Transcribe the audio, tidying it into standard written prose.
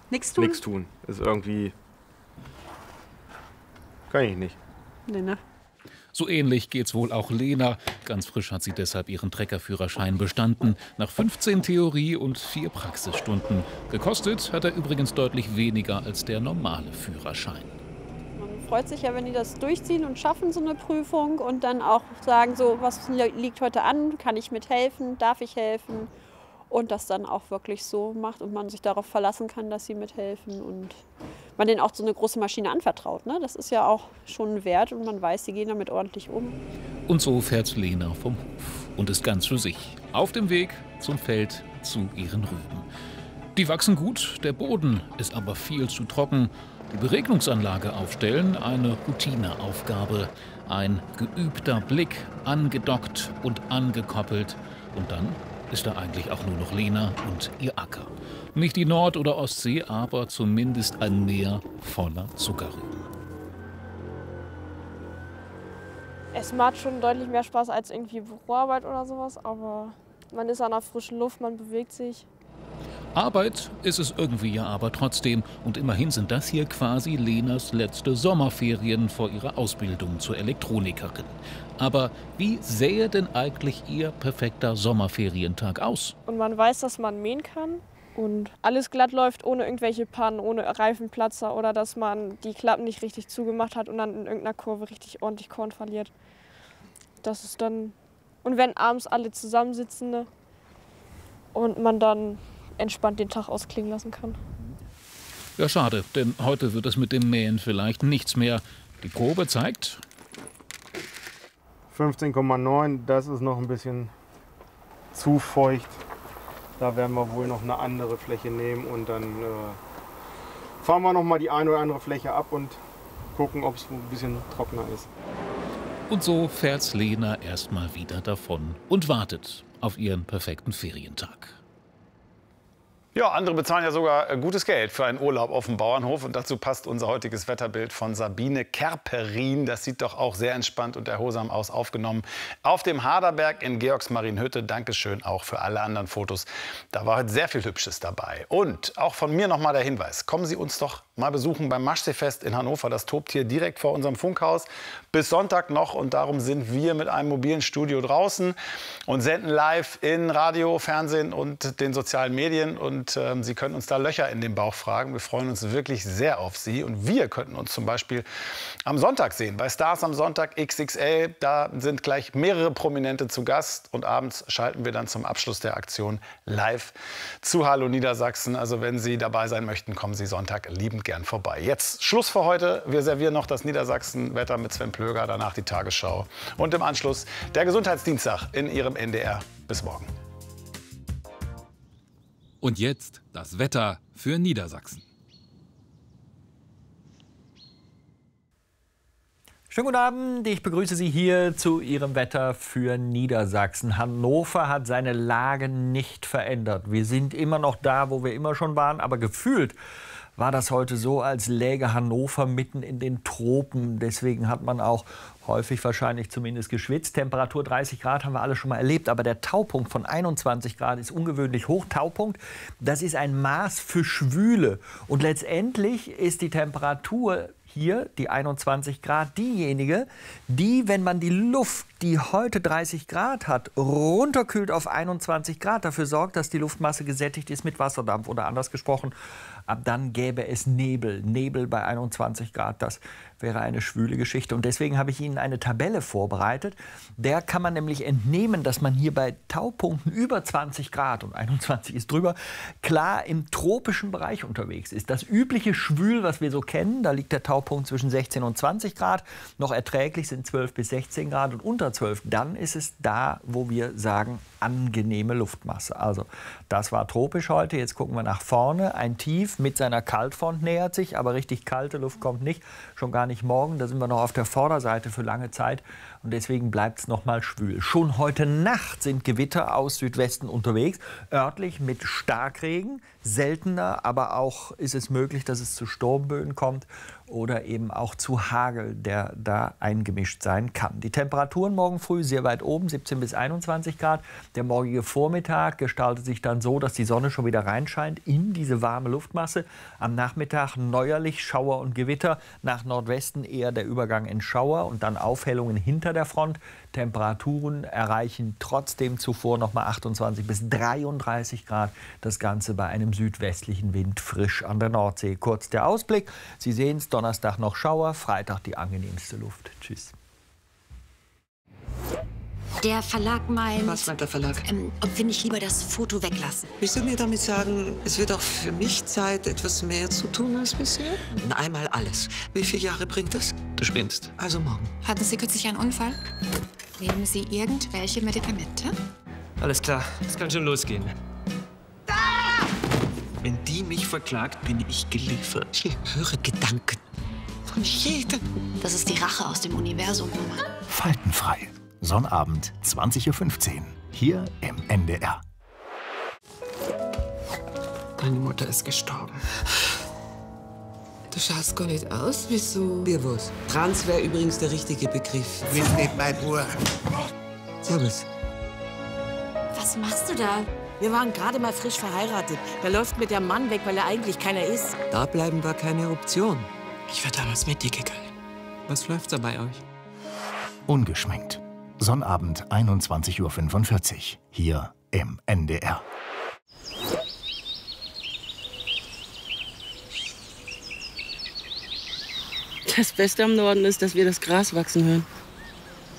Nichts tun? Nichts tun. Ist irgendwie... Kann ich nicht. Nee, ne? So ähnlich geht's wohl auch Lena. Ganz frisch hat sie deshalb ihren Treckerführerschein bestanden. Nach 15 Theorie- und 4 Praxisstunden. Gekostet hat er übrigens deutlich weniger als der normale Führerschein. Man freut sich ja, wenn die das durchziehen und schaffen, so eine Prüfung. Und dann auch sagen, so, was liegt heute an? Kann ich mithelfen? Darf ich helfen? Und das dann auch wirklich so macht und man sich darauf verlassen kann, dass sie mithelfen. Und man denen auch so eine große Maschine anvertraut. Ne? Das ist ja auch schon ein Wert und man weiß, sie gehen damit ordentlich um. Und so fährt Lena vom Hof und ist ganz für sich. Auf dem Weg zum Feld zu ihren Rüben. Die wachsen gut, der Boden ist aber viel zu trocken. Die Beregnungsanlage aufstellen, eine Routineaufgabe. Ein geübter Blick, angedockt und angekoppelt. Und dann ist da eigentlich auch nur noch Lena und ihr Acker. Nicht die Nord- oder Ostsee, aber zumindest ein Meer voller Zuckerrüben. Es macht schon deutlich mehr Spaß als irgendwie Büroarbeit oder sowas, aber man ist an der frischen Luft, man bewegt sich. Arbeit ist es irgendwie ja aber trotzdem. Und immerhin sind das hier quasi Lenas letzte Sommerferien vor ihrer Ausbildung zur Elektronikerin. Aber wie sähe denn eigentlich ihr perfekter Sommerferientag aus? Und man weiß, dass man mähen kann und alles glatt läuft, ohne irgendwelche Pannen, ohne Reifenplatzer oder dass man die Klappen nicht richtig zugemacht hat und dann in irgendeiner Kurve richtig ordentlich Korn verliert. Das ist dann... Und wenn abends alle zusammensitzen, ne, und man dann entspannt den Tag ausklingen lassen kann. Ja, schade, denn heute wird es mit dem Mähen vielleicht nichts mehr. Die Probe zeigt... 15,9, das ist noch ein bisschen zu feucht. Da werden wir wohl noch eine andere Fläche nehmen und dann fahren wir noch mal die eine oder andere Fläche ab und gucken, ob es ein bisschen trockener ist. Und so fährt Lena erstmal wieder davon und wartet auf ihren perfekten Ferientag. Ja, andere bezahlen ja sogar gutes Geld für einen Urlaub auf dem Bauernhof. Und dazu passt unser heutiges Wetterbild von Sabine Kerperin. Das sieht doch auch sehr entspannt und erholsam aus, aufgenommen auf dem Haderberg in Georgsmarienhütte. Dankeschön auch für alle anderen Fotos. Da war heute sehr viel Hübsches dabei. Und auch von mir noch mal der Hinweis. Kommen Sie uns doch mal besuchen beim Maschseefest in Hannover. Das tobt hier direkt vor unserem Funkhaus. Bis Sonntag noch. Und darum sind wir mit einem mobilen Studio draußen und senden live in Radio, Fernsehen und den sozialen Medien. Und Sie können uns da Löcher in den Bauch fragen. Wir freuen uns wirklich sehr auf Sie. Und wir könnten uns zum Beispiel am Sonntag sehen. Bei Stars am Sonntag XXL. Da sind gleich mehrere Prominente zu Gast. Und abends schalten wir dann zum Abschluss der Aktion live zu Hallo Niedersachsen. Also wenn Sie dabei sein möchten, kommen Sie Sonntag liebend gern vorbei. Jetzt Schluss für heute. Wir servieren noch das Niedersachsen-Wetter mit Sven Plöger. Danach die Tagesschau. Und im Anschluss der Gesundheitsdienstag in Ihrem NDR. Bis morgen. Und jetzt das Wetter für Niedersachsen. Schönen guten Abend, ich begrüße Sie hier zu Ihrem Wetter für Niedersachsen. Hannover hat seine Lage nicht verändert. Wir sind immer noch da, wo wir immer schon waren, aber gefühlt war das heute so, als läge Hannover mitten in den Tropen. Deswegen hat man auch häufig wahrscheinlich zumindest geschwitzt. Temperatur 30 Grad haben wir alle schon mal erlebt. Aber der Taupunkt von 21 Grad ist ungewöhnlich hoch. Taupunkt, das ist ein Maß für Schwüle. Und letztendlich ist die Temperatur hier, die 21 Grad, diejenige, die, wenn man die Luft, die heute 30 Grad hat, runterkühlt auf 21 Grad, dafür sorgt, dass die Luftmasse gesättigt ist mit Wasserdampf. Oder anders gesprochen, ab dann gäbe es Nebel. Nebel bei 21 Grad, das wäre eine schwüle Geschichte. Und deswegen habe ich Ihnen eine Tabelle vorbereitet. Der kann man nämlich entnehmen, dass man hier bei Taupunkten über 20 Grad, und 21 ist drüber, klar im tropischen Bereich unterwegs ist. Das übliche Schwül, was wir so kennen, da liegt der Taupunkt zwischen 16 und 20 Grad. Noch erträglich sind 12 bis 16 Grad und unter 12. Dann ist es da, wo wir sagen, angenehme Luftmasse. Also das war tropisch heute. Jetzt gucken wir nach vorne. Ein Tief mit seiner Kaltfront nähert sich, aber richtig kalte Luft kommt nicht. Schon gar nicht morgen. Da sind wir noch auf der Vorderseite für lange Zeit. und deswegen bleibt es noch mal schwül. Schon heute Nacht sind Gewitter aus Südwesten unterwegs, örtlich mit Starkregen. Seltener, aber auch ist es möglich, dass es zu Sturmböen kommt oder eben auch zu Hagel, der da eingemischt sein kann. Die Temperaturen morgen früh sehr weit oben, 17 bis 21 Grad. Der morgige Vormittag gestaltet sich dann so, dass die Sonne schon wieder reinscheint in diese warme Luftmasse. Am Nachmittag neuerlich Schauer und Gewitter, nach Nordwesten eher der Übergang in Schauer und dann Aufhellungen hinter der Front. Temperaturen erreichen trotzdem zuvor noch mal 28 bis 33 Grad. Das Ganze bei einem südwestlichen Wind frisch an der Nordsee. Kurz der Ausblick. Sie sehen es, Donnerstag noch Schauer, Freitag die angenehmste Luft. Tschüss. Der Verlag meint... Was meint der Verlag? Ob wir nicht lieber das Foto weglassen. Willst du mir damit sagen, es wird auch für mich Zeit, etwas mehr zu tun als bisher? Einmal alles. Wie viele Jahre bringt das? Du spinnst. Also morgen. Hatten Sie kürzlich einen Unfall? Nehmen Sie irgendwelche Medikamente? Alles klar, es kann schon losgehen. Wenn die mich verklagt, bin ich geliefert. Ich höre Gedanken von jedem. Das ist die Rache aus dem Universum, Mama. Faltenfrei. Sonnabend, 20:15 Uhr. Hier im NDR. Meine Mutter ist gestorben. Du schaust gar nicht aus. Wieso? Wie was? Trans wäre übrigens der richtige Begriff. Willst nicht mein Uhr? Servus. Was machst du da? Wir waren gerade mal frisch verheiratet. Der läuft mit dem Mann weg, weil er eigentlich keiner ist. Da bleiben war keine Option. Ich wäre damals mit dir gegangen. Was läuft da bei euch? Ungeschminkt. Sonnabend, 21:45 Uhr. Hier im NDR. Das Beste am Norden ist, dass wir das Gras wachsen hören.